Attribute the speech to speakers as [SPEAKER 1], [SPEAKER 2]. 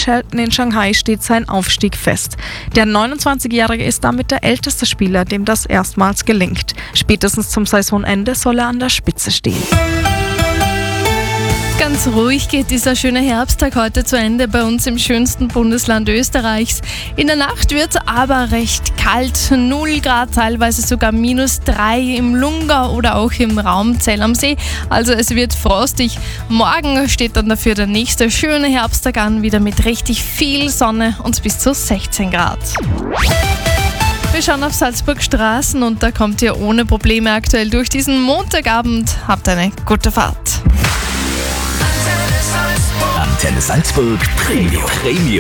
[SPEAKER 1] in Shanghai steht sein Aufstieg fest. Der 29-Jährige ist damit der älteste Spieler, dem das erstmals gelingt. Spätestens zum Saisonende soll er an der Spitze stehen.
[SPEAKER 2] Ganz ruhig geht dieser schöne Herbsttag heute zu Ende bei uns im schönsten Bundesland Österreichs. In der Nacht wird es aber recht kalt, 0 Grad, teilweise sogar -3 im Lungau oder auch im Raum Zell am See. Also es wird frostig. Morgen steht dann dafür der nächste schöne Herbsttag an, wieder mit richtig viel Sonne und bis zu 16 Grad. Wir schauen auf Salzburg Straßen und da kommt ihr ohne Probleme aktuell durch diesen Montagabend. Habt eine gute Fahrt.
[SPEAKER 3] Antenne Salzburg Premium.